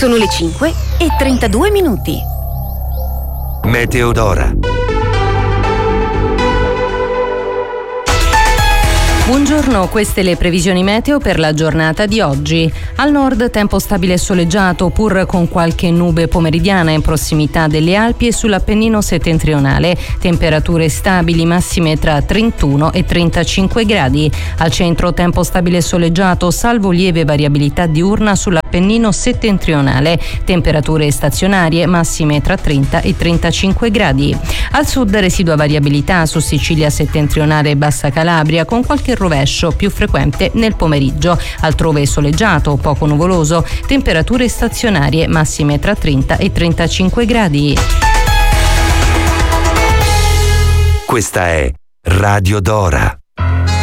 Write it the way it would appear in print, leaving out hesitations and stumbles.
Sono le 5:32. Meteodora. Buongiorno, queste le previsioni meteo per la giornata di oggi. Al nord tempo stabile e soleggiato, pur con qualche nube pomeridiana in prossimità delle Alpi e sull'Appennino settentrionale. Temperature stabili, massime tra 31 e 35 gradi. Al centro tempo stabile e soleggiato, salvo lieve variabilità diurna sull'Appennino settentrionale. Temperature stazionarie, massime tra 30 e 35 gradi. Al sud residua variabilità su Sicilia settentrionale e Bassa Calabria, con qualche rovescio più frequente nel pomeriggio. Altrove soleggiato, poco nuvoloso, temperature stazionarie massime tra 30 e 35 gradi. Questa è Radio Dora.